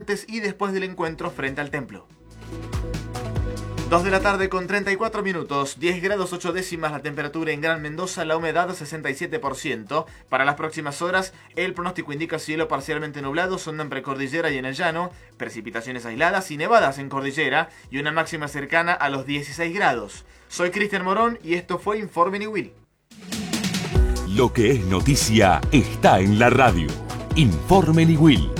antes y después del encuentro frente al Templo. 2 de la tarde con 34 minutos, 10 grados 8 décimas la temperatura en Gran Mendoza, la humedad 67%. Para las próximas horas, el pronóstico indica cielo parcialmente nublado, sonda en precordillera y en el llano, precipitaciones aisladas y nevadas en cordillera y una máxima cercana a los 16 grados. Soy Cristian Morón y esto fue Informe Niwil. Lo que es noticia está en la radio. Informe Niwil.